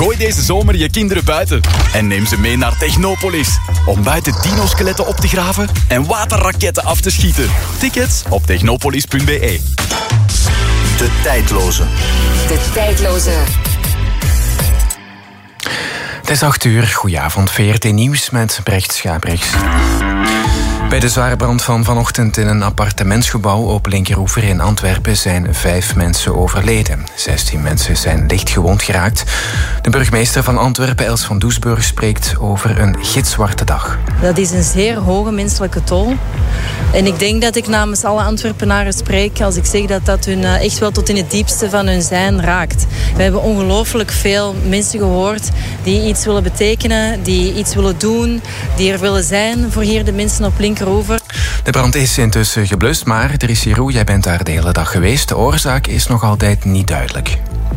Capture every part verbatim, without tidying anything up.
Gooi deze zomer je kinderen buiten en neem ze mee naar Technopolis. Om buiten dino-skeletten op te graven en waterraketten af te schieten. Tickets op technopolis punt b e. De tijdloze. De tijdloze. Het is acht uur. Goedenavond, V R T Nieuws met Brecht Schaprechts. Bij de zware brand van vanochtend in een appartementsgebouw op Linkeroever in Antwerpen zijn vijf mensen overleden. Zestien mensen zijn licht gewond geraakt. De burgemeester van Antwerpen, Els van Doesburg, spreekt over een gitzwarte dag. Dat is een zeer hoge menselijke tol. En ik denk dat ik namens alle Antwerpenaren spreek als ik zeg dat dat hun echt wel tot in het diepste van hun zijn raakt. We hebben ongelooflijk veel mensen gehoord die iets willen betekenen, die iets willen doen, die er willen zijn voor hier de mensen op Linkeroever. De brand is intussen geblust, maar Drissi Roux, jij bent daar de hele dag geweest. De oorzaak is nog altijd niet duidelijk.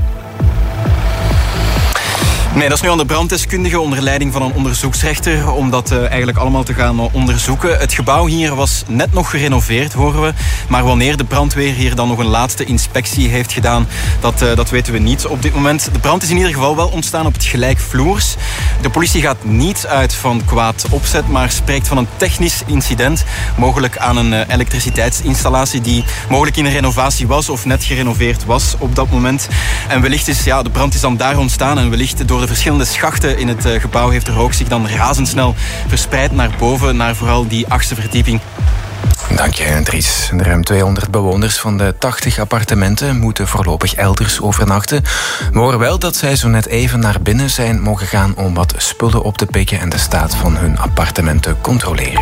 Nee, dat is nu aan de branddeskundige onder leiding van een onderzoeksrechter om dat uh, eigenlijk allemaal te gaan uh, onderzoeken. Het gebouw hier was net nog gerenoveerd, horen we. Maar wanneer de brandweer hier dan nog een laatste inspectie heeft gedaan, dat, uh, dat weten we niet op dit moment. De brand is in ieder geval wel ontstaan op het gelijkvloers. De politie gaat niet uit van kwaad opzet, maar spreekt van een technisch incident. Mogelijk aan een uh, elektriciteitsinstallatie die mogelijk in een renovatie was of net gerenoveerd was op dat moment. En wellicht is, ja, de brand is dan daar ontstaan en wellicht door de verschillende schachten in het gebouw heeft de rook zich dan razendsnel verspreid naar boven, naar vooral die achtste verdieping. Dank je, Dries. De ruim tweehonderd bewoners van de tachtig appartementen moeten voorlopig elders overnachten. We horen wel dat zij zo net even naar binnen zijn mogen gaan om wat spullen op te pikken en de staat van hun appartement te controleren.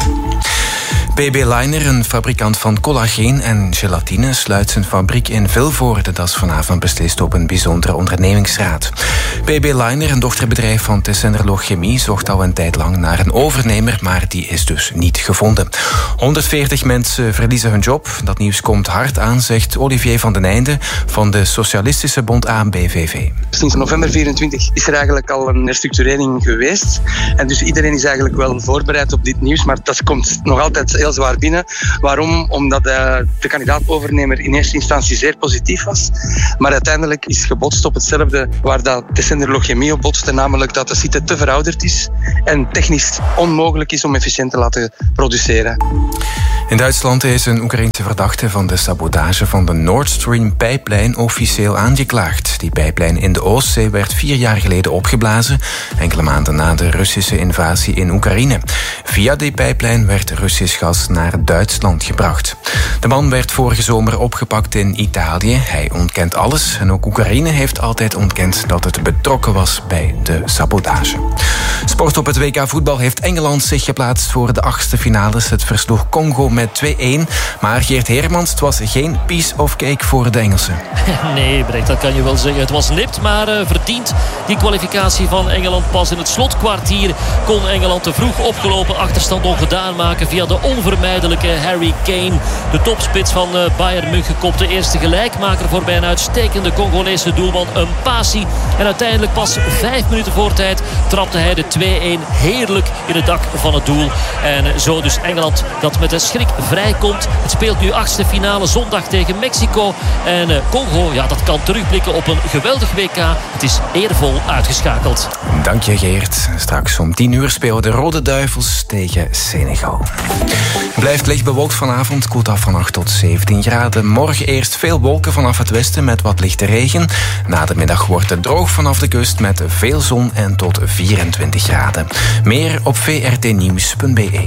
P B Leiner, een fabrikant van collageen en gelatine, sluit zijn fabriek in Vilvoorde. Dat is vanavond beslist op een bijzondere ondernemingsraad. P B Leiner, een dochterbedrijf van Tessenderlo Chemie, zocht al een tijd lang naar een overnemer, maar die is dus niet gevonden. honderdveertig mensen verliezen hun job. Dat nieuws komt hard aan, zegt Olivier van den Einde van de Socialistische Bond A B V V. Sinds november vierentwintig is er eigenlijk al een herstructurering geweest. En dus iedereen is eigenlijk wel voorbereid op dit nieuws, maar dat komt nog altijd heel zwaar binnen. Waarom? Omdat de, de kandidaat-overnemer in eerste instantie zeer positief was. Maar uiteindelijk is gebotst op hetzelfde waar dat Tessenderlo Chemie op botste, namelijk dat de site te verouderd is en technisch onmogelijk is om efficiënt te laten produceren. In Duitsland is een Oekraïense verdachte van de sabotage van de Nord Stream-pijplijn officieel aangeklaagd. Die pijplijn in de Oostzee werd vier jaar geleden opgeblazen, enkele maanden na de Russische invasie in Oekraïne. Via die pijplijn werd Russisch gas naar Duitsland gebracht. De man werd vorige zomer opgepakt in Italië. Hij ontkent alles en ook Oekraïne heeft altijd ontkend dat het betrokken was bij de sabotage. Sport op het W K voetbal heeft Engeland zich geplaatst voor de achtste finales. Het versloeg Congo met twee-een. Maar Geert Heermans, het was geen piece of cake voor de Engelsen. Nee, Brecht, dat kan je wel zeggen. Het was nipt, maar uh, verdiend die kwalificatie van Engeland. Pas in het slotkwartier kon Engeland de vroeg opgelopen achterstand ongedaan maken via de onvermijdelijke Harry Kane. De topspits van uh, Bayern München kopte eerste gelijkmaker voorbij een uitstekende Congolese doelman Mpasi. En uiteindelijk pas vijf minuten voor tijd trapte hij de twee-een heerlijk in het dak van het doel. En uh, zo dus Engeland dat met een schrik vrijkomt. Het speelt nu achtste finale zondag tegen Mexico. En uh, Congo, ja, dat kan terugblikken op een geweldig W K. Het is eervol uitgeschakeld. Dank je, Geert. Straks om tien uur spelen de Rode Duivels tegen Senegal. Blijft licht bewolkt vanavond, koelt af van acht tot zeventien graden. Morgen eerst veel wolken vanaf het westen met wat lichte regen. Na de middag wordt het droog vanaf de kust met veel zon en tot vierentwintig graden. Meer op v r t nieuws punt b e.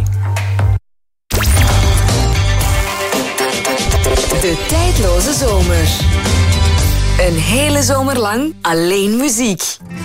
De tijdloze zomer. Een hele zomer lang alleen muziek.